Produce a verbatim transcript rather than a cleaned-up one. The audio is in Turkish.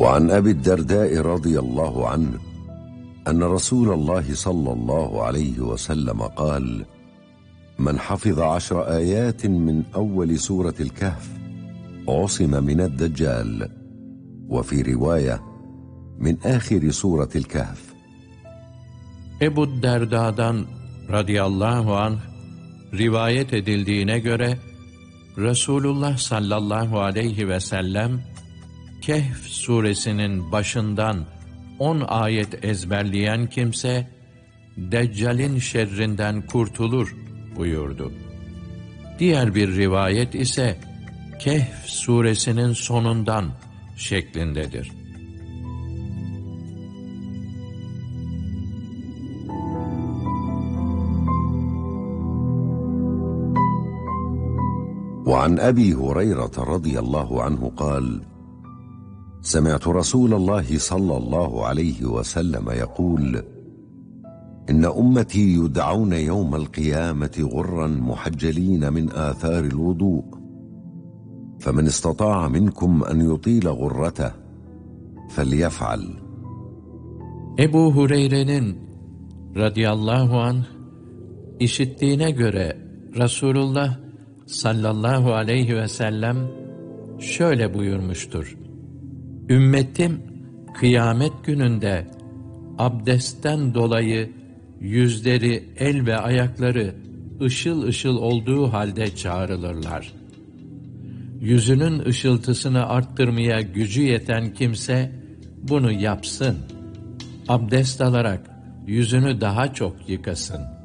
وعن أبي الدرداء رضي الله عنه أن رسول الله صلى الله عليه وسلم قال: من حفظ عشر آيات من أول سورة الكهف عصم من الدجال، وفي رواية من آخر سورة الكهف. Ebu Derda'dan radıyallahu anh rivayet edildiğine göre Resulullah sallallahu aleyhi ve sellem Kehf suresinin başından on ayet ezberleyen kimse Deccal'in şerrinden kurtulur buyurdu. Diğer bir rivayet ise Kehf suresinin sonundan şeklindedir. وعن أبي هريرة رضي الله عنه قال: سمعت رسول الله صلى الله عليه وسلم يقول: إن أمتي يدعون يوم القيامة غرا محجلين من آثار الوضوء، فمن استطاع منكم أن يطيل غرته فليفعل. Ebu Hureyre'nin radıyallahu anh işittiğine göre Resulullah sallallahu aleyhi ve sellem şöyle buyurmuştur: Ümmetim kıyamet gününde abdestten dolayı yüzleri, el ve ayakları ışıl ışıl olduğu halde çağrılırlar. Yüzünün ışıltısını arttırmaya gücü yeten kimse bunu yapsın. Abdest alarak yüzünü daha çok yıkasın.